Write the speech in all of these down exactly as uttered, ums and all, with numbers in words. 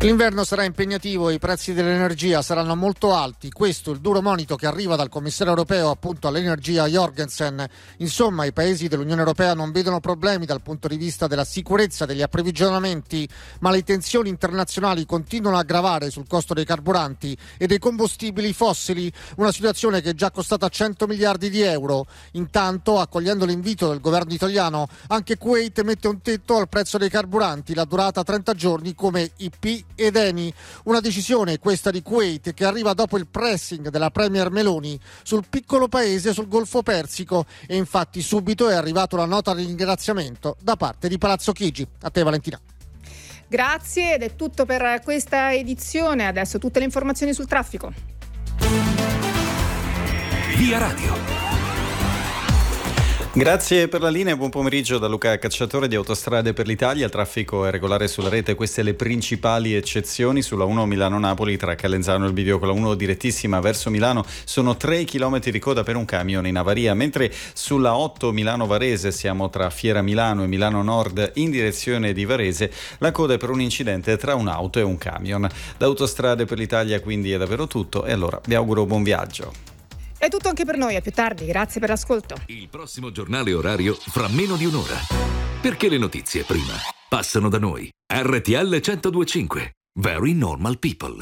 L'inverno sarà impegnativo e i prezzi dell'energia saranno molto alti. Questo è il duro monito che arriva dal commissario europeo appunto all'energia Jorgensen. Insomma, i paesi dell'Unione Europea non vedono problemi dal punto di vista della sicurezza degli approvvigionamenti, ma le tensioni internazionali continuano a gravare sul costo dei carburanti e dei combustibili fossili, una situazione che è già costata cento miliardi di euro. Intanto, accogliendo l'invito del governo italiano, anche Kuwait mette un tetto al prezzo dei carburanti, la durata trenta giorni come I P ed Eni. Una decisione, questa di Kuwait, che arriva dopo il pressing della premier Meloni sul piccolo paese sul Golfo Persico, e infatti subito è arrivata una nota di ringraziamento da parte di Palazzo Chigi. A te Valentina. Grazie, ed è tutto per questa edizione. Adesso tutte le informazioni sul traffico. Via Radio. Grazie per la linea e buon pomeriggio da Luca Cacciatore di Autostrade per l'Italia. Il traffico è regolare sulla rete, queste le principali eccezioni. Sulla uno Milano-Napoli tra Calenzano e il bivio con la uno direttissima verso Milano sono tre chilometri di coda per un camion in avaria, mentre sulla otto Milano-Varese siamo tra Fiera Milano e Milano Nord in direzione di Varese, la coda è per un incidente tra un'auto e un camion. Da Autostrade per l'Italia quindi è davvero tutto, e allora vi auguro buon viaggio. È tutto anche per noi, a più tardi, grazie per l'ascolto. Il prossimo giornale orario fra meno di un'ora. Perché le notizie prima passano da noi. R T L centodue e cinque. Very Normal People.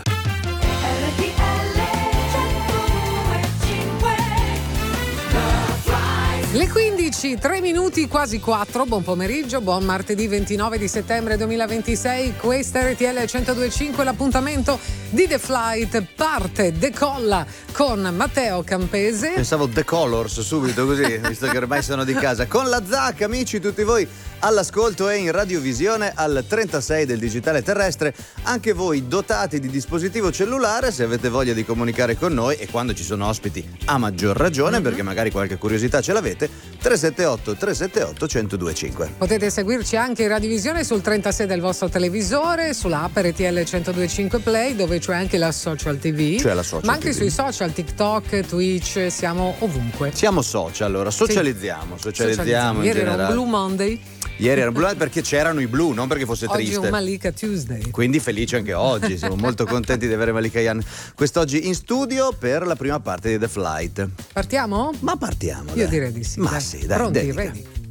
Le quindici, tre minuti, quasi quattro. Buon pomeriggio, buon martedì ventinove di settembre duemilaventisei. Questa è R T L centodue e cinque. L'appuntamento di The Flight parte, decolla con Matteo Campese. Pensavo The Colors subito così, visto che ormai sono di casa. Con la Zac, amici tutti voi all'ascolto e in radiovisione al trentasei del digitale terrestre. Anche voi dotati di dispositivo cellulare, se avete voglia di comunicare con noi, e quando ci sono ospiti a maggior ragione, mm-hmm. perché magari qualche curiosità ce l'avete, tre sette otto tre sette otto uno zero due cinque. Potete seguirci anche in radiovisione sul trentasei del vostro televisore, sull'app R T L centodue e cinque Play, dove c'è anche la social T V, cioè la social ma anche T V. Sui social, TikTok, Twitch, siamo ovunque. Siamo social, allora socializziamo, sì. socializziamo. Ieri era un Blue Monday. Ieri era Blue perché c'erano i blu, non perché fosse oggi triste. Oggi è un Malika Tuesday. Quindi felice anche oggi, siamo molto contenti di avere Malika Yan quest'oggi in studio per la prima parte di The Flight. Partiamo? Ma partiamo. Io dai. direi di sì. Ma dai. sì, dai. Pronti, dedica. ready?